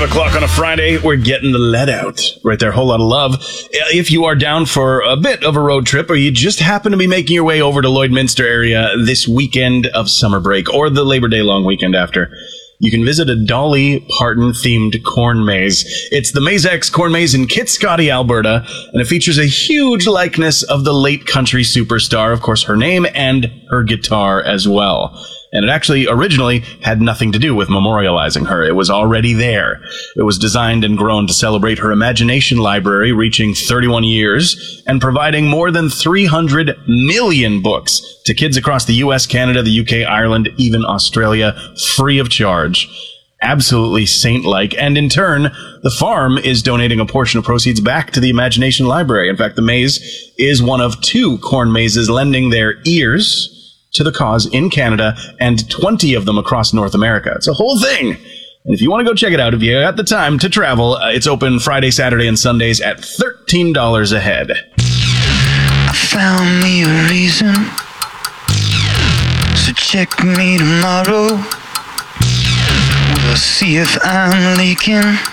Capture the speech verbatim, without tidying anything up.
five o'clock on a Friday, we're getting the lead out. Right there, whole lot of love. If you are down for a bit of a road trip, or you just happen to be making your way over to Lloydminster area this weekend of summer break, or the Labor Day long weekend after, you can visit a Dolly Parton-themed corn maze. It's the Maze-X Corn Maze in Kitscotty, Alberta, and it features a huge likeness of the late country superstar, of course, her name and her guitar as well. And it actually originally had nothing to do with memorializing her. It was already there. It was designed and grown to celebrate her imagination library, reaching thirty-one years and providing more than three hundred million books to kids across the U S, Canada, the U K, Ireland, even Australia, free of charge. Absolutely saint-like. And in turn, the farm is donating a portion of proceeds back to the Imagination Library. In fact, the maze is one of two corn mazes lending their ears to the cause in Canada, and twenty of them across North America. It's a whole thing. And if you want to go check it out, if you got the time to travel, uh, it's open Friday, Saturday, and Sundays at thirteen dollars a head. I found me a reason, so check me tomorrow. We'll see if I'm leaking.